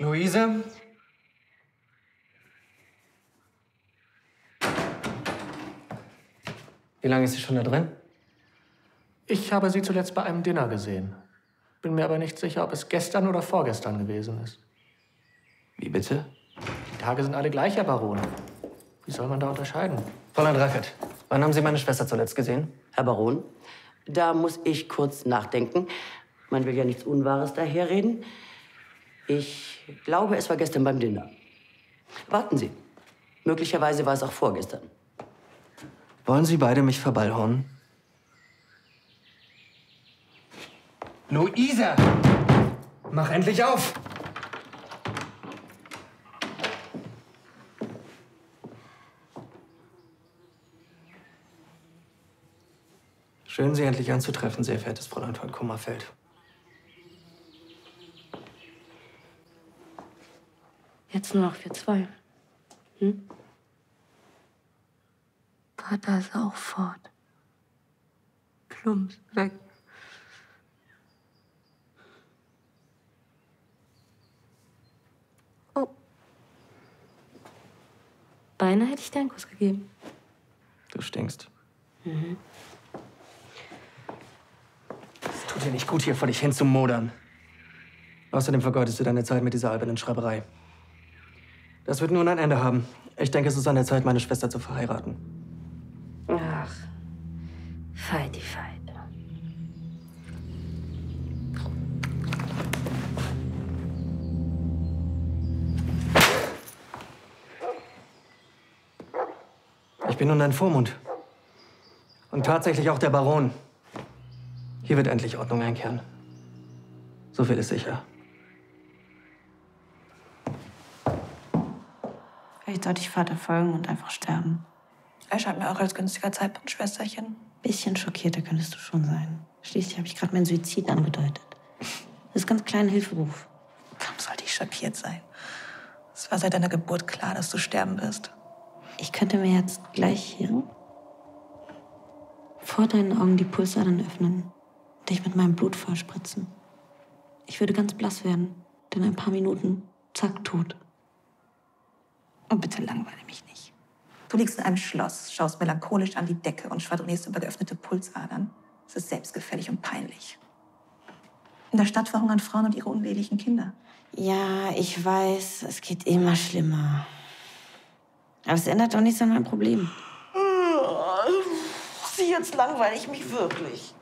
Luise? Wie lange ist sie schon da drin? Ich habe sie zuletzt bei einem Dinner gesehen. Bin mir aber nicht sicher, ob es gestern oder vorgestern gewesen ist. Wie bitte? Die Tage sind alle gleich, Herr Baron. Wie soll man da unterscheiden? Fräulein Rackert, wann haben Sie meine Schwester zuletzt gesehen? Herr Baron, da muss ich kurz nachdenken. Man will ja nichts Unwahres daherreden. Ich glaube, es war gestern beim Dinner. Warten Sie. Möglicherweise war es auch vorgestern. Wollen Sie beide mich verballhornen? Luisa! Mach endlich auf! Schön, Sie endlich anzutreffen, sehr verehrtes Fräulein von Kummerfeld. Jetzt nur noch für zwei. Hm? Vater ist auch fort. Plumps weg. Oh. Beinahe hätte ich dir einen Kuss gegeben. Du stinkst. Mhm. Es tut dir nicht gut, hier vor dich hin zu modern. Außerdem vergeudest du deine Zeit mit dieser albernen Schreiberei. Das wird nun ein Ende haben. Ich denke, es ist an der Zeit, meine Schwester zu verheiraten. Ach, Feiti, Feiti. Ich bin nun ein Vormund. Und tatsächlich auch der Baron. Hier wird endlich Ordnung einkehren. So viel ist sicher. Vielleicht sollte ich Vater folgen und einfach sterben. Erscheint mir auch als günstiger Zeitpunkt, Schwesterchen. Bisschen schockierter könntest du schon sein. Schließlich habe ich gerade meinen Suizid angedeutet. Das ist ganz kleiner Hilferuf. Warum sollte ich schockiert sein? Es war seit deiner Geburt klar, dass du sterben wirst. Ich könnte mir jetzt gleich hier vor deinen Augen die Pulsadern öffnen und dich mit meinem Blut vollspritzen. Ich würde ganz blass werden, denn ein paar Minuten, zack, tot. Und bitte langweile mich nicht. Du liegst in einem Schloss, schaust melancholisch an die Decke und schwadronierst über geöffnete Pulsadern. Es ist selbstgefällig und peinlich. In der Stadt verhungern Frauen und ihre unehelichen Kinder. Ja, ich weiß, es geht immer schlimmer. Aber es ändert doch nichts an meinem Problem. Jetzt langweile ich mich wirklich.